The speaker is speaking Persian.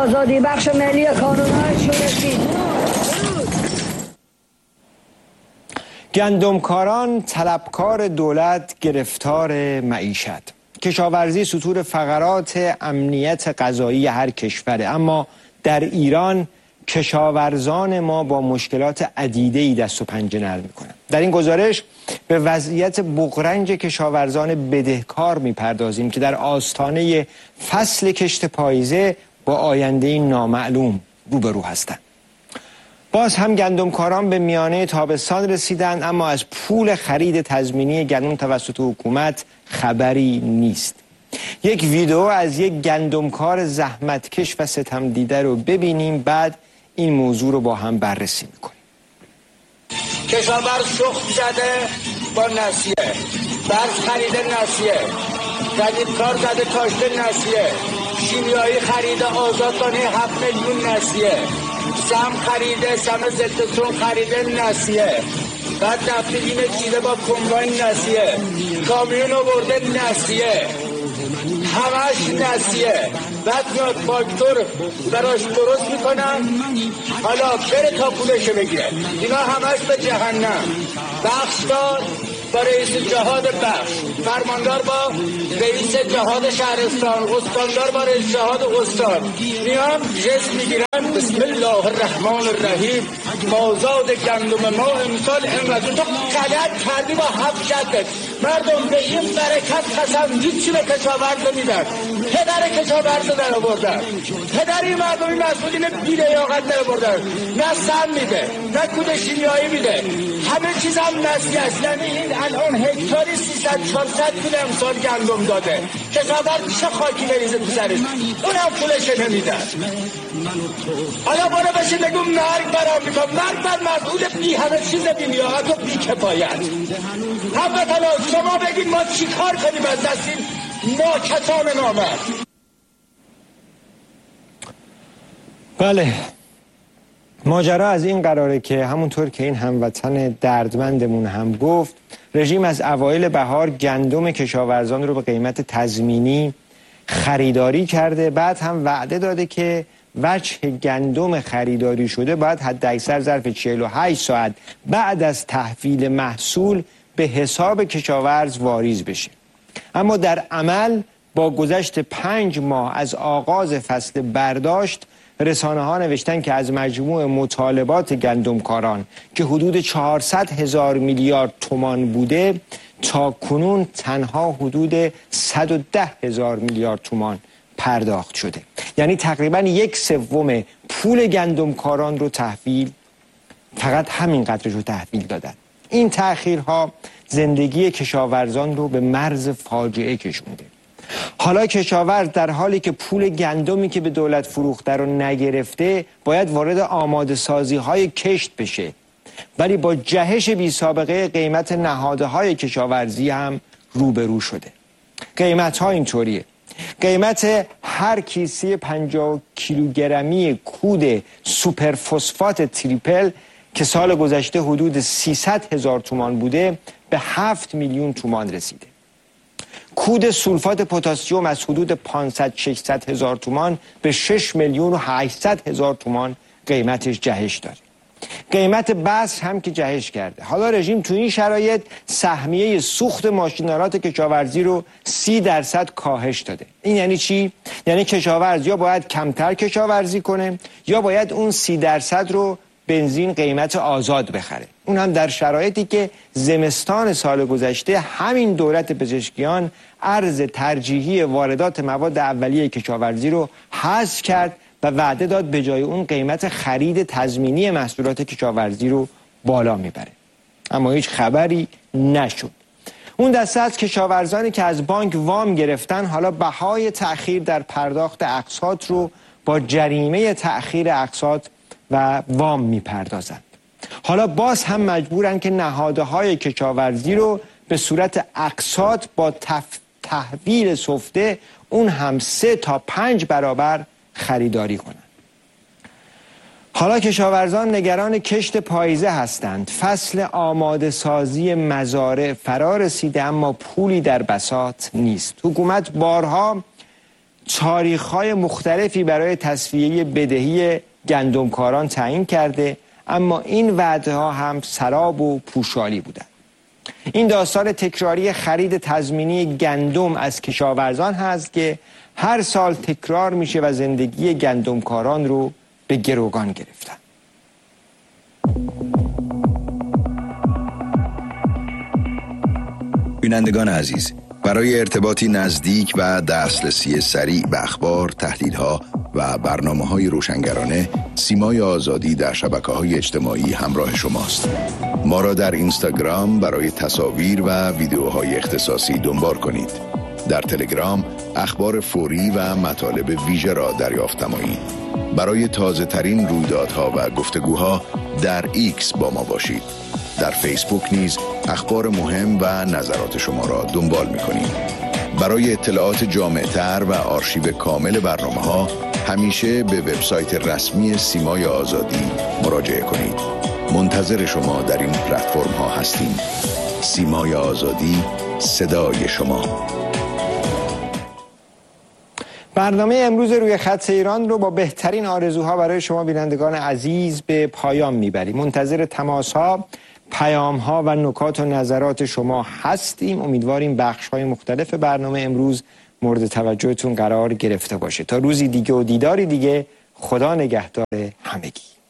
آزادی بخش ملی کانون‌های شورشی. گندمکاران طلبکار دولت گرفتار معیشت. کشاورزی سطور فقرات امنیت غذایی هر کشوره، اما در ایران کشاورزان ما با مشکلات عدیده‌ای دست و پنجه نرم می‌کنند. در این گزارش به وضعیت بغرنج کشاورزان بدهکار می‌پردازیم که در آستانه فصل کشت پاییزه با آینده نامعلوم روبرو هستند. باز هم گندمکاران به میانه تابستان رسیدند، اما از پول خرید تضمینی گندم توسط حکومت خبری نیست. یک ویدیو از یک گندمکار زحمتکش و ستم دیده رو ببینیم، بعد این موضوع رو با هم بررسی میکنیم. کشاورز شخم زده با نسیه، برف خریده نسیه، جدیدکار زده کاشته نسیه، شیمیایی خریده آزادانه 7 میلیون نسیه، سم خریده، سم ضد خریده نسیه، بعد نفتگین چیده با کمباین نسیه، کامیون آورده نسیه، همش نسیه. بعد میاد فاکتور براش درست میکنن، حالا بره تا پولشو بگیره. اینا همش به جهنم. بخشدار با رئیس جهاد بخش، فرماندار با رئیس جهاد شهرستان، استاندار با رئیس جهاد استان میان جست میگیرن. بسم الله الرحمن الرحیم. مازاد گندم ما امسال انقدر تو غلط کردی با 7 جدت. مردم به این برکت قسم هیچی به کشاورز نمیدن. پدر کشاورز در آوردن، پدری مردمی مسئولین بی‌لیاقت در آوردن. نه سم میده، نه کود شیمیایی میده، همه چیز هم نسیه است. یعنی این الان هکتاری 300-400 کیلو امسال گندم داده. کشاورز چه خاکی بریزه تو سرش، اونم پولش نمیدن. حالا بالا بشه بگم مرگ بر آمریکا، مرگ بر مسئول بی همه چیز بی‌لیاقت و بی‌کفایت. هموطنا شما بگید ما چی کار کنیم از دست این ناکسان نامرد؟ بله، ماجرا از این قراره که همونطور که این هموطن دردمندمون هم گفت، رژیم از اوایل بهار گندم کشاورزان رو به قیمت تضمینی خریداری کرده. بعد هم وعده داده که وجه گندم خریداری شده باید حداکثر ظرف 48 ساعت بعد از تحویل محصول به حساب کشاورز واریز بشه. اما در عمل با گذشت 5 ماه از آغاز فصل برداشت، رسانه ها نوشتن که از مجموع مطالبات گندمکاران که حدود 400,000 میلیارد تومان بوده، تا کنون تنها حدود 110,000 میلیارد تومان پرداخت شده. یعنی تقریبا 1/3 پول گندمکاران رو تحویل، فقط همین قدرش رو تحویل دادن. این تأخیرها زندگی کشاورزان رو به مرز فاجعه کشونده. حالا کشاورز در حالی که پول گندمی که به دولت فروخته رو نگرفته، باید وارد آماده سازی های کشت بشه، ولی با جهش بی سابقه قیمت نهاده های کشاورزی هم روبرو شده. قیمت ها اینطوریه: قیمت هر کیسه 50 کیلوگرمی کود سوپر فسفات تریپل که سال گذشته حدود 300,000 تومان بوده، به 7 میلیون تومان رسیده. کود سولفات پتاسیم از حدود 500-600,000 تومان به 6,800,000 تومان قیمتش جهش داره. قیمت بذر هم که جهش کرده. حالا رژیم تو این شرایط سهمیه سوخت ماشینالات کشاورزی رو 30% کاهش داده. این یعنی چی؟ یعنی کشاورز یا باید کمتر کشاورزی کنه یا باید اون 30% رو بنزین قیمت آزاد بخره. اون هم در شرایطی که زمستان سال گذشته همین دولت پزشکیان ارز ترجیحی واردات مواد اولیه کشاورزی رو حذف کرد و وعده داد به جای اون قیمت خرید تضمینی محصولات کشاورزی رو بالا میبره. اما هیچ خبری نشد. اون دسته از کشاورزانی که از بانک وام گرفتن حالا بهای تأخیر در پرداخت اقساط رو با جریمه تأخیر اقساط و وام میپردازند. حالا باز هم مجبورن که نهاده های کشاورزی رو به صورت اقساط با تحویل سفته، اون هم 3 تا 5 برابر خریداری کنند. حالا کشاورزان نگران کشت پاییزه هستند. فصل آماده سازی مزارع فرا رسیده، اما پولی در بساط نیست. حکومت بارها تاریخ‌های مختلفی برای تسویه بدهی گندمکاران تعیین کرده، اما این وعده‌ها هم سراب و پوشالی بودند. این داستان تکراری خرید تضمینی گندم از کشاورزان هست که هر سال تکرار میشه و زندگی گندمکاران رو به گروگان گرفتن. بینندگان عزیز، برای ارتباطی نزدیک و دسترسی سریع به اخبار، تحلیل‌ها و برنامه‌های روشنگرانه، سیمای آزادی در شبکه‌های اجتماعی همراه شماست. ما را در اینستاگرام برای تصاویر و ویدیوهای اختصاصی دنبال کنید. در تلگرام اخبار فوری و مطالب ویژه را دریافت نمایید. برای تازه ترین رویدادها و گفتگوها در ایکس با ما باشید. در فیسبوک نیز اخبار مهم و نظرات شما را دنبال می‌کنیم. برای اطلاعات جامع‌تر و آرشیو کامل برنامه‌ها همیشه به وبسایت رسمی سیمای آزادی مراجعه کنید. منتظر شما در این پلتفرم‌ها هستیم. سیمای آزادی، صدای شما. برنامه امروز روی خط ایران رو با بهترین آرزوها برای شما بینندگان عزیز به پایان میبریم. منتظر تماس‌ها، پیام‌ها و نکات و نظرات شما هستیم. امیدواریم بخش‌های مختلف برنامه امروز مورد توجهتون قرار گرفته باشه. تا روزی دیگه و دیداری دیگه، خدا نگهدار همگی.